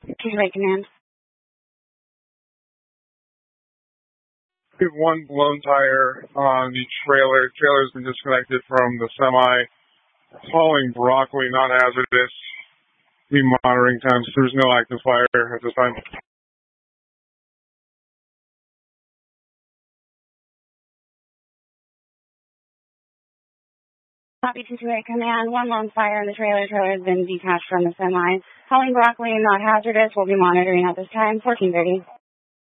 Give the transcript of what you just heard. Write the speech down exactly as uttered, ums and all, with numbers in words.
Convey command. We have one blown tire on the trailer. Trailer's been disconnected from the semi. Hauling broccoli, not hazardous. Be monitoring temps. There's no active fire at this time. Copy two two eight command. One lone fire in the trailer. Trailer has been detached from the semi. Hauling broccoli, not hazardous. We'll be monitoring at this time. fourteen thirty.